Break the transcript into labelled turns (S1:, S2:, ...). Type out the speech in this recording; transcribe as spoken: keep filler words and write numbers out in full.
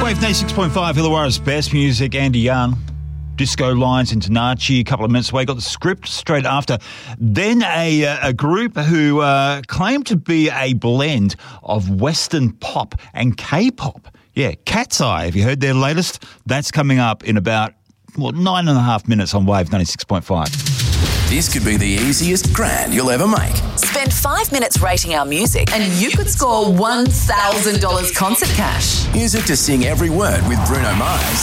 S1: Wave ninety-six point five, Illawarra's best music, Andy Young. Disco Lines into Nachi, a couple of minutes away. Got the Script straight after. Then a, a group who uh, claim to be a blend of Western pop and K-pop. Yeah, Cat's Eye. Have you heard their latest? That's coming up in about, well, nine and a half minutes on Wave ninety-six point five.
S2: This could be the easiest grand you'll ever make.
S3: Spend five minutes rating our music and you could score one thousand dollars concert cash.
S2: Use it to sing every word with Bruno Mars.